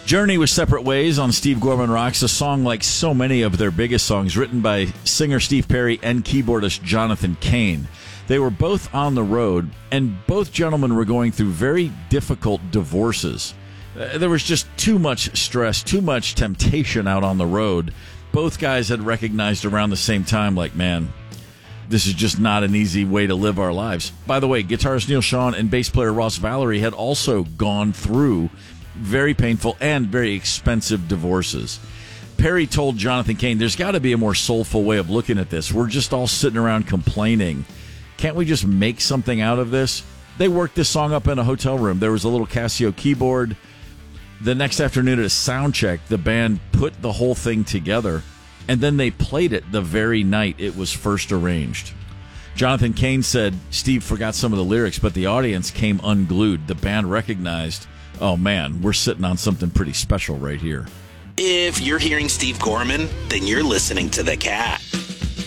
Journey was Separate Ways on Steve Gorman Rocks, a song like so many of their biggest songs, written by singer Steve Perry and keyboardist Jonathan Cain. They were both on the road, and both gentlemen were going through very difficult divorces. There was just too much stress, too much temptation out on the road. Both guys had recognized around the same time, like, man, this is just not an easy way to live our lives. By the way, guitarist Neal Schon and bass player Ross Valory had also gone through very painful and very expensive divorces. Perry told Jonathan Cain, there's got to be a more soulful way of looking at this. We're just all sitting around complaining. Can't we just make something out of this? They worked this song up in a hotel room. There was a little Casio keyboard. The next afternoon at a sound check, the band put the whole thing together, and then they played it the very night it was first arranged. Jonathan Cain said Steve forgot some of the lyrics, but the audience came unglued. The band recognized, oh man, we're sitting on something pretty special right here. If you're hearing Steve Gorman, then you're listening to The Cat.